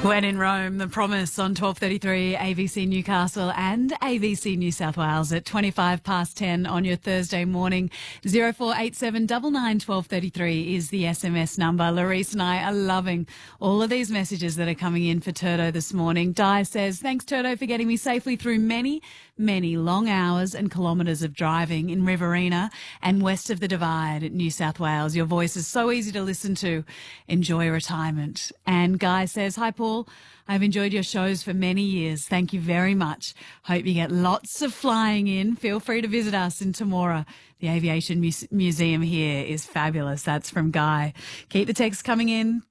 When in Rome, The Promise on 12:33 ABC Newcastle and ABC New South Wales at 10 on your Thursday morning. 0487 99 1233 is the SMS number. Larisse and I are loving all of these messages that are coming in for Turdo this morning. Di says, thanks Turdo for getting me safely through many long hours and kilometres of driving in Riverina and west of the Divide, New South Wales. Your voice is so easy to listen to. Enjoy retirement. And Guy says, hi Paul, I've enjoyed your shows for many years. Thank you very much. Hope you get lots of flying in. Feel free to visit us in Temora. The Aviation Museum here is fabulous. That's from Guy. Keep the texts coming in.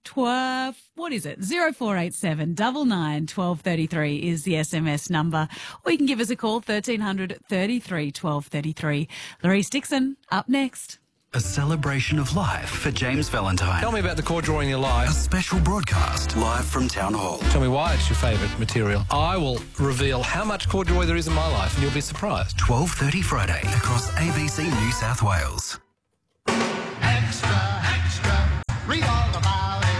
0487 99 1233 is the SMS number. Or you can give us a call, 1300 33 1233. Larisse Dixon, up next. A celebration of life for James Valentine. Tell me about the core drawer in your life. A special broadcast live from Town Hall. Tell me why it's your favourite material. I will reveal how much corduroy there is in my life and you'll be surprised. 12:30 Friday across ABC New South Wales. Extra, extra, read all about it.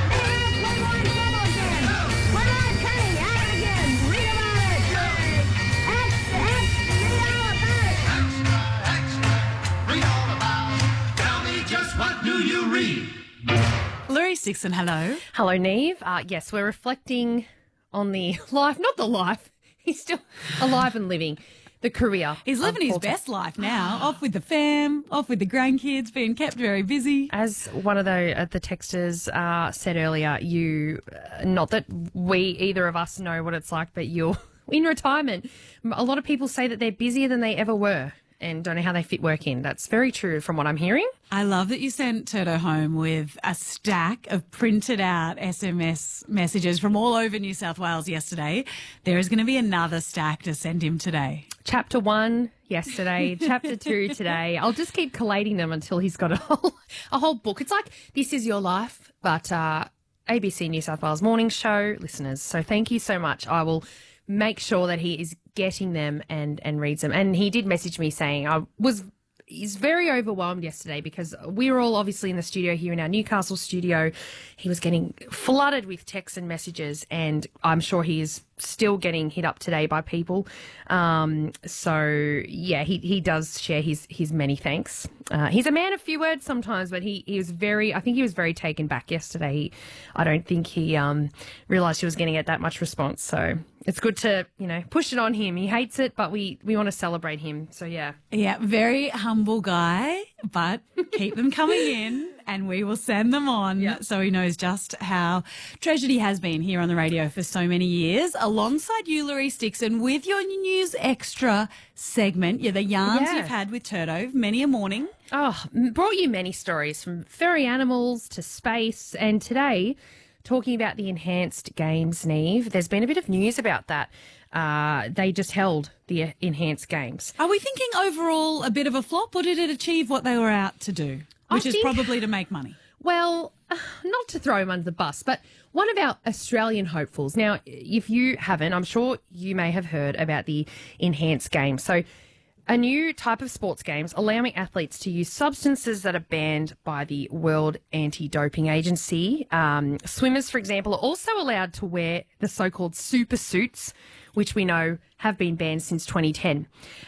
What do you read? Larisse Dixon, hello. Hello, Neve. Yes, we're reflecting on the life, not the life. He's still alive and living. The career. He's living his best life now. Off with the fam, off with the grandkids, being kept very busy. As one of the texters said earlier, not that we, either of us, know what it's like, but you're in retirement. A lot of people say that they're busier than they ever were and don't know how they fit work in. That's very true from what I'm hearing. I love that you sent Turdo home with a stack of printed out SMS messages from all over New South Wales yesterday. There is going to be another stack to send him today. Chapter 1 yesterday, Chapter 2 today. I'll just keep collating them until he's got a whole book. It's like This Is Your Life, but ABC New South Wales Morning Show listeners. So thank you so much. I will make sure that he is getting them and reads them. And he did message me saying he's very overwhelmed yesterday because we were all obviously in the studio here in our Newcastle studio. He was getting flooded with texts and messages, and I'm sure he is still getting hit up today by people. So yeah, he does share his many thanks. He's a man of few words sometimes, but he was I think he was very taken back yesterday. I don't think he realised he was going to get that much response. So it's good to, push it on him. He hates it, but we want to celebrate him. So yeah. Yeah, very humble guy, but keep them coming in and we will send them on so he knows just how treasured he has been here on the radio for so many years. Alongside you, Larisse Dixon, with your News Extra segment, the yarns you've had with Turdo, many a morning. Oh, brought you many stories from furry animals to space, and today talking about the Enhanced Games, Neve. There's been a bit of news about that. They just held the Enhanced Games. Are we thinking overall a bit of a flop, or did it achieve what they were out to do, which is probably to make money? Well, not to throw him under the bus, but one of our Australian hopefuls. Now, if you haven't, I'm sure you may have heard about the Enhanced Games. So a new type of sports games allowing athletes to use substances that are banned by the World Anti-Doping Agency. Swimmers, for example, are also allowed to wear the so-called super suits, which we know have been banned since 2010.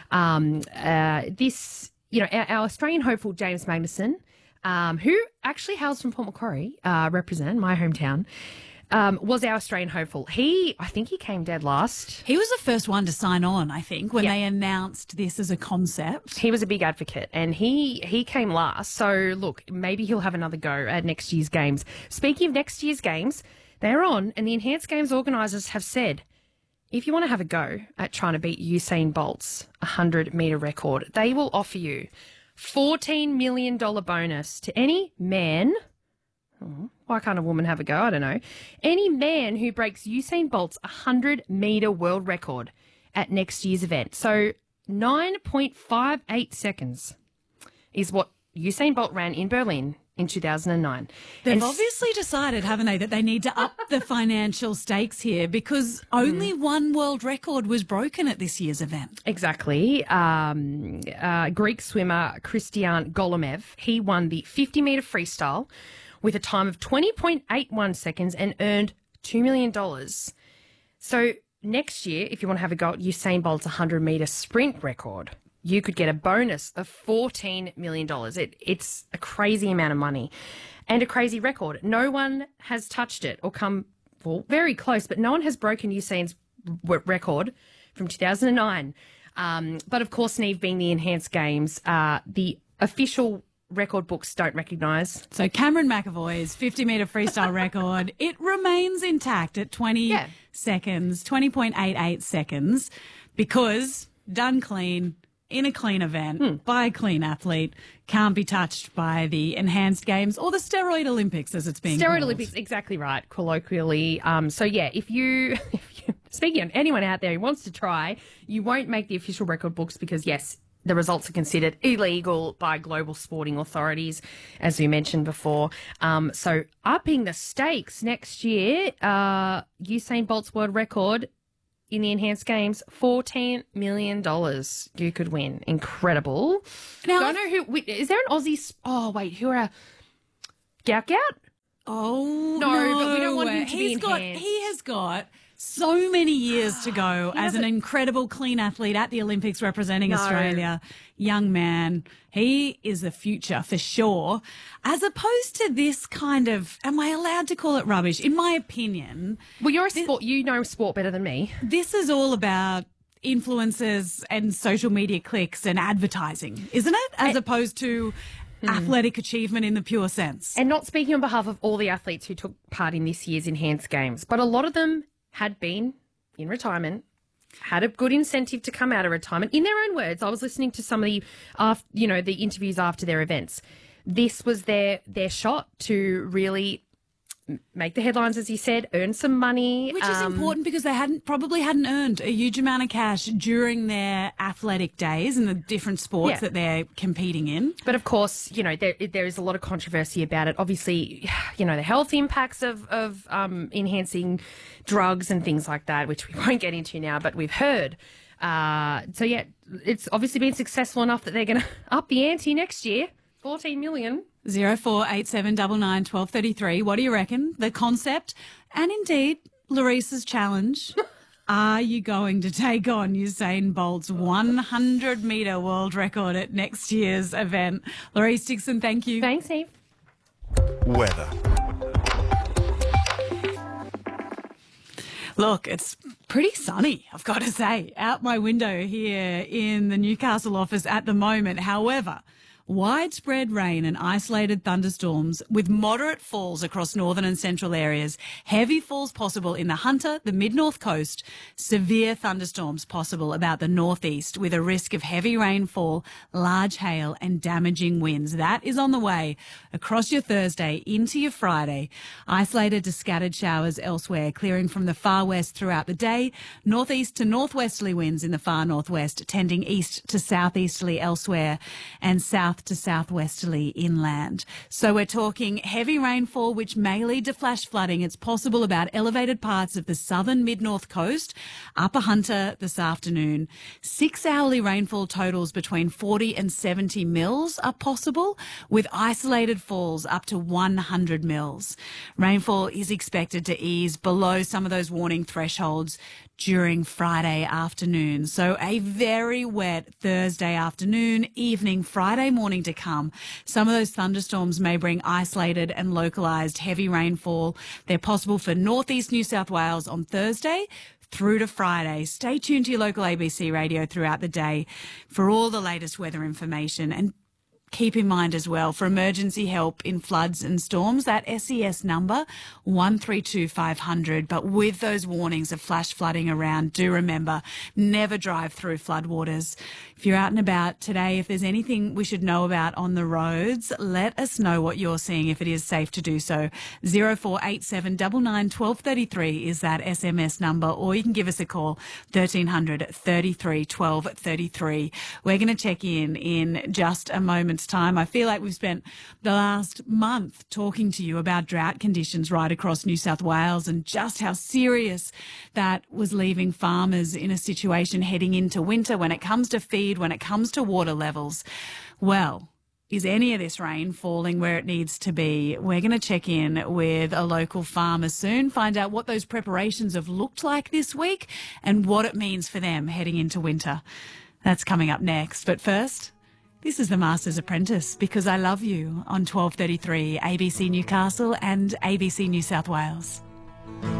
Our Australian hopeful James Magnussen, who actually hails from Port Macquarie, represent my hometown, was our Australian hopeful. I think he came dead last. He was the first one to sign on, I think, when they announced this as a concept. He was a big advocate, and he came last. So, look, maybe he'll have another go at next year's games. Speaking of next year's games, they're on, and the Enhanced Games organisers have said, if you want to have a go at trying to beat Usain Bolt's 100-metre record, they will offer you $14 million bonus to any man. Why can't a woman have a go? I don't know. Any man who breaks Usain Bolt's 100-metre world record at next year's event. So 9.58 seconds is what Usain Bolt ran in Berlin in 2009. They've obviously decided, haven't they, that they need to up the financial stakes here because only one world record was broken at this year's event. Exactly. Greek swimmer Christian Golomev, he won the 50-metre freestyle with a time of 20.81 seconds and earned $2 million. So next year, if you want to have a go at Usain Bolt's 100-metre sprint record, you could get a bonus of $14 million. It's a crazy amount of money and a crazy record. No one has touched it or come, well, very close, but no one has broken Usain's record from 2009. But of course, Neve, being the enhanced games, the official record books don't recognise. So Cameron McAvoy's 50-metre freestyle record, it remains intact at 20 seconds, 20.88 seconds, because done clean, in a clean event, by a clean athlete, can't be touched by the enhanced games or the steroid Olympics, as it's being called. Steroid Olympics, exactly right, colloquially. So, yeah, if you speaking of anyone out there who wants to try, you won't make the official record books because, yes, the results are considered illegal by global sporting authorities, as we mentioned before. So upping the stakes next year, Usain Bolt's world record in the enhanced games, $14 million you could win. Incredible. Now, don't know who. Is there an Aussie? Oh, wait, who are Gout? Oh, No, but we don't want him to be enhanced. He has got so many years to go as an incredible clean athlete at the Olympics representing Australia. Young man. He is the future for sure. As opposed to this kind of, am I allowed to call it rubbish? In my opinion. Well, you're a sport. You know sport better than me. This is all about influencers and social media clicks and advertising, isn't it? As opposed to athletic achievement in the pure sense. And not speaking on behalf of all the athletes who took part in this year's enhanced games, but a lot of them had been in retirement, had a good incentive to come out of retirement. In their own words, I was listening to some of the, the interviews after their events. This was their shot to really make the headlines, as you said, earn some money. Which is important because they probably hadn't earned a huge amount of cash during their athletic days and the different sports that they're competing in. But of course, there is a lot of controversy about it. Obviously, the health impacts of enhancing drugs and things like that, which we won't get into now, but we've heard. It's obviously been successful enough that they're going to up the ante next year. $14 million. 0487 99 1233. What do you reckon? The concept and indeed Larissa's challenge. Are you going to take on Usain Bolt's 100-metre world record at next year's event? Larisse Dixon, thank you. Thanks, Eve. Weather. Look, it's pretty sunny, I've got to say, out my window here in the Newcastle office at the moment. However, widespread rain and isolated thunderstorms with moderate falls across northern and central areas. Heavy falls possible in the Hunter, the mid-north coast. Severe thunderstorms possible about the northeast with a risk of heavy rainfall, large hail and damaging winds. That is on the way across your Thursday into your Friday. Isolated to scattered showers elsewhere, clearing from the far west throughout the day. Northeast to northwesterly winds in the far northwest, tending east to southeasterly elsewhere and south to southwesterly inland. So we're talking heavy rainfall, which may lead to flash flooding. It's possible about elevated parts of the southern mid-north coast, Upper Hunter this afternoon. 6-hourly rainfall totals between 40 and 70 mils are possible, with isolated falls up to 100 mils. Rainfall is expected to ease below some of those warning thresholds during Friday afternoon. So a very wet Thursday afternoon, evening, Friday morning to come. Some of those thunderstorms may bring isolated and localised heavy rainfall. They're possible for northeast New South Wales on Thursday through to Friday. Stay tuned to your local ABC radio throughout the day for all the latest weather information. And keep in mind as well, for emergency help in floods and storms, that SES number, 132500. But with those warnings of flash flooding around, do remember, never drive through floodwaters. If you're out and about today, if there's anything we should know about on the roads, let us know what you're seeing if it is safe to do so. 0487 99 1233 is that SMS number, or you can give us a call, 1300 33 12 33. We're going to check in just a moment's time. I feel like we've spent the last month talking to you about drought conditions right across New South Wales and just how serious that was leaving farmers in a situation heading into winter when it comes to feed, when it comes to water levels. Well, Is any of this rain falling where it needs to be? We're going to check in with a local farmer soon, find out what those preparations have looked like this week and what it means for them heading into winter. That's coming up next. But first, this is The Master's Apprentice, Because I Love You, on 12:33 ABC Newcastle and ABC New South Wales.